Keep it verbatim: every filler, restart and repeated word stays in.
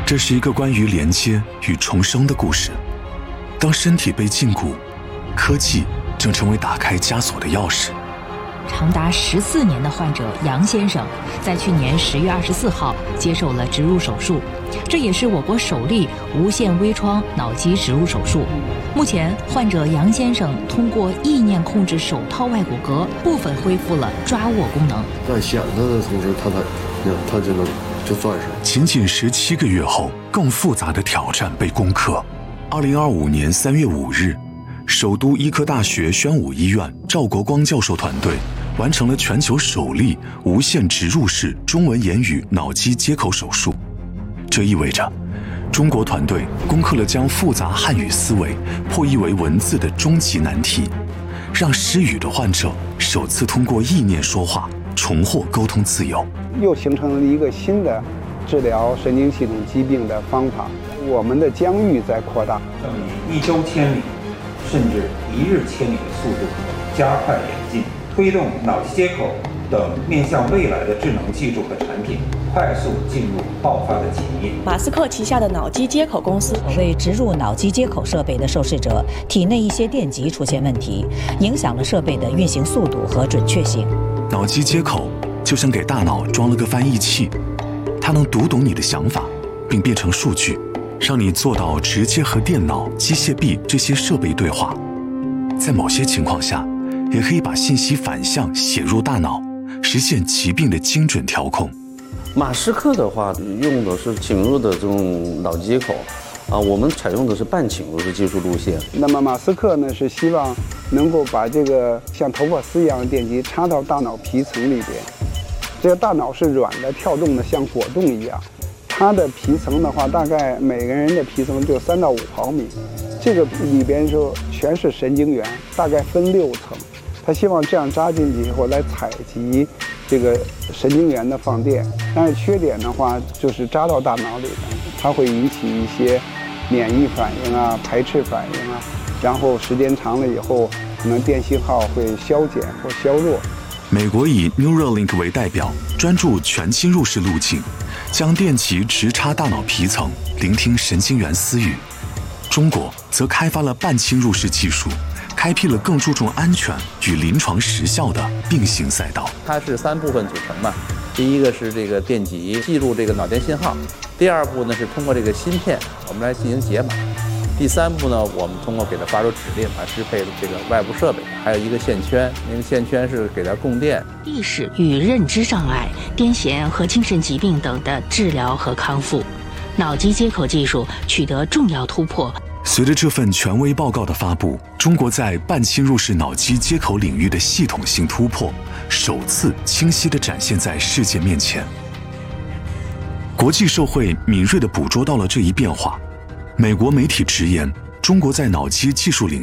这是一个关于连接与重生的故事。当身体被禁锢，科技正成为打开枷锁的钥匙。 长达十四年的患者杨先生，在去年十月二十四号接受了植入手术，这也是我国首例无线微创脑机植入手术。目前，患者杨先生通过意念控制手套外骨骼，部分恢复了抓握功能。 在想他的同时，他他他就能就攥上。 仅仅十七个月后，更复杂的挑战被攻克。二零二五年三月五日，首都医科大学宣武医院赵国光教授团队完成了全球首例无线植入式中文言语脑机接口手术。这意味着，中国团队攻克了将复杂汉语思维破译为文字的终极难题，让失语的患者首次通过意念说话，重获沟通自由。 又形成了一个新的治疗神经系统疾病的方法，我们的疆域在扩大， 正以一周千里，甚至一日千里的速度加快演进，推动脑机接口等面向未来的智能技术和产品快速进入爆发的前夜。 马斯克旗下的脑机接口公司为植入脑机接口设备的受试者体内一些电极出现问题，影响了设备的运行速度和准确性。 脑机接口就像给大脑装了个翻译器，它能读懂你的想法，并变成数据，让你做到直接和电脑、机械臂这些设备对话。在某些情况下，也可以把信息反向写入大脑，实现疾病的精准调控。 马斯克的话用的是侵入的这种脑机接口，啊，我们采用的是半侵入的技术路线。 那么马斯克呢是希望能够把这个像头发丝一样的电极插到大脑皮层里边。这个大脑是软的、跳动的，像果冻一样。它的皮层的话，大概每个人的皮层就三到五毫米，这个里边就全是神经元，大概分六层。他希望这样扎进去以后来采集这个神经元的放电，但是缺点的话就是扎到大脑里面，它会引起一些免疫反应啊、排斥反应啊，然后时间长了以后，可能电信号会消减或削弱。 美国以 Neuralink 为代表，专注全侵入式路径，将电极直插大脑皮层，聆听神经元私语。中国则开发了半侵入式技术，开辟了更注重安全与临床实效的并行赛道。 它是三部分组成嘛，第一个是这个电极记录这个脑电信号，第二步呢是通过这个芯片我们来进行解码，第三步呢我们通过给它发出指令来支配这个外部设备，还有一个线圈，那个线圈是给它供电。 意识与认知障碍、癫痫和精神疾病等的治疗和康复，脑机接口技术取得重要突破。 随着这份权威报告的发布，中国在半侵入式脑机接口领域的系统性突破，首次清晰地展现在世界面前。国际社会敏锐地捕捉到了这一变化。美国媒体直言，中国在脑机技术领域